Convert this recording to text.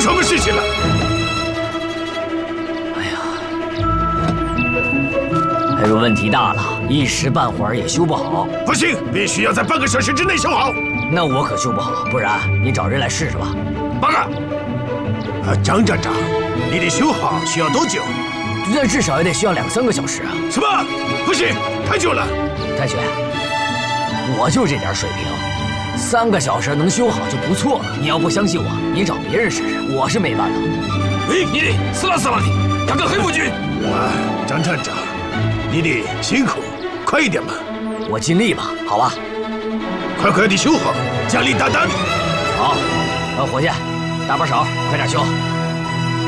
什么事情了？ 哎呀，这个问题大了，一时半会儿也修不好。 不行，必须要在半个小时之内修好。 那我可修不好，不然你找人来试试吧。 报告。张站长，你得修好需要多久？ 那至少也得需要2、3个小时啊。 什么？不行，太久了。 太雪，我就这点水平，3个小时能修好就不错了。你要不相信我，你找别人试试，我是没办法。 你死啦的，赶个黑幕军！ 张站长，你得辛苦，快一点吧。 我尽力吧，好吧。 快地修好，加力大胆。 好，伙计，搭把手，快点修。